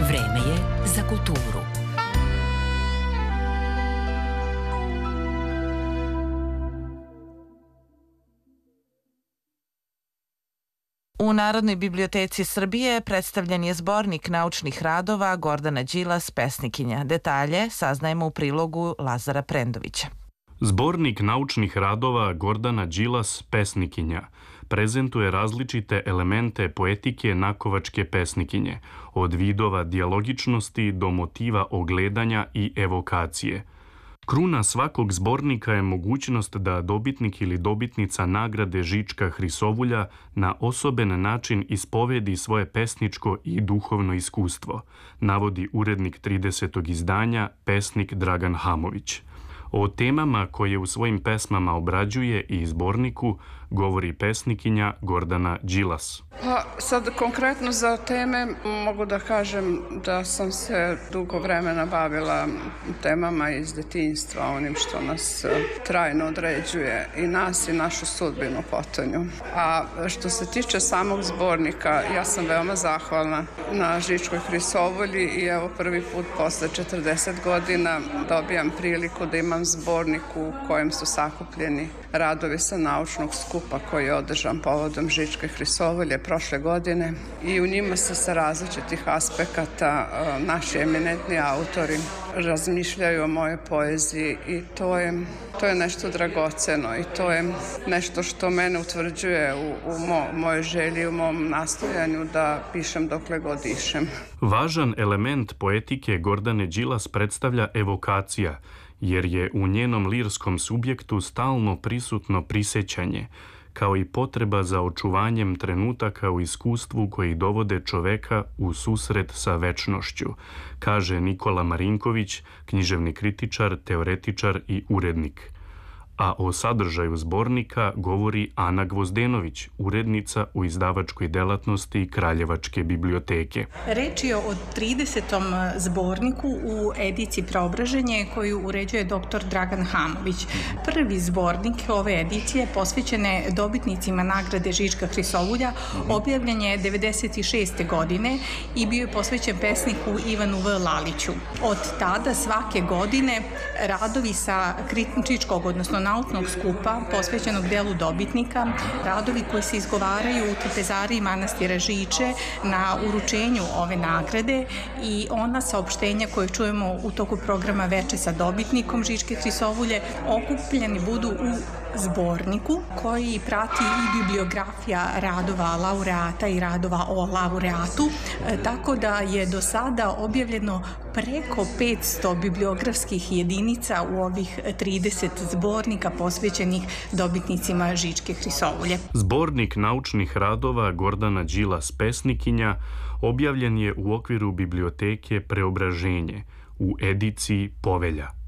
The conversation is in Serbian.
Vreme je za kulturu. U Narodnoj biblioteci Srbije predstavljen je zbornik naučnih radova Gordana Đilas, pesnikinja. Detalje saznajemo u prilogu Lazara Prendovića. Zbornik naučnih radova Gordana Đilas, pesnikinja, prezentuje različite elemente poetike nakovačke pesnikinje, od vidova dijalogičnosti do motiva ogledanja i evokacije. Kruna svakog zbornika je mogućnost da dobitnik ili dobitnica nagrade Žička Hrisovulja na osoben način ispovedi svoje pesničko i duhovno iskustvo, navodi urednik 30. izdanja, pesnik Dragan Hamović. O temama koje u svojim pesmama obrađuje i zborniku govori pesnikinja Gordana Đilas. Pa sad konkretno za teme mogu da kažem da sam se dugo vremena bavila temama iz detinjstva, onim što nas trajno određuje i nas i našu sudbinu potonju. A što se tiče samog zbornika, ja sam veoma zahvalna na Žičkoj Hrisovulji i evo prvi put posle 40 godina dobijam priliku da imam zbornik u kojem su sakupljeni radovi sa naučnog skupa koji je održan povodom Žičke Hrisovulje prošle godine i u njima se sa različitih aspekata naši eminentni autori razmišljaju o mojoj poeziji i to je nešto dragoceno i to je nešto što mene utvrđuje u mojoj želji, u mom nastojanju da pišem dokle god dišem. Važan element poetike Gordane Đilas predstavlja evokacija, jer je u njenom lirskom subjektu stalno prisutno prisećanje, kao i potreba za očuvanjem trenutaka u iskustvu koji dovode čoveka u susret sa večnošću, kaže Nikola Marinković, književni kritičar, teoretičar i urednik. A o sadržaju zbornika govori Ana Gvozdenović, urednica u izdavačkoj delatnosti Kraljevačke biblioteke. Reč je o 30. zborniku u ediciji Preobraženje koju uređuje dr. Dragan Hamović. Prvi zbornik ove edicije posvećen je dobitnicima nagrade Žička Hrisovulja, objavljen je 1996. godine i bio je posvećen pesniku Ivanu V. Laliću. Od tada svake godine radovi sa kritičkog, odnosno naučnog skupa posvećenog delu dobitnika, radovi koji se izgovaraju u trpezariji manastira Žiče na uručenju ove nagrade i ona saopštenja koje čujemo u toku programa Veče sa dobitnikom Žičke Hrisovulje okupljeni budu u zborniku koji prati i bibliografija radova laureata i radova o laureatu, tako da je do sada objavljeno preko 500 bibliografskih jedinica u ovih 30 zbornika posvećenih dobitnicima Žičke Hrisovulje. Zbornik naučnih radova Gordana Đilas, pesnikinja, objavljen je u okviru biblioteke Preobraženje u ediciji Povelja.